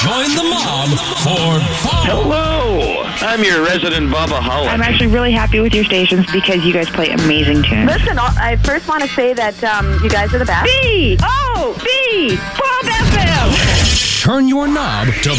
Join the mob for fun. Hello, I'm your resident Bubba Holiday. I'm actually really happy with your stations because you guys play amazing tunes. Listen, I first want to say that you guys are the best. B-O-B, Club FM. Turn your knob to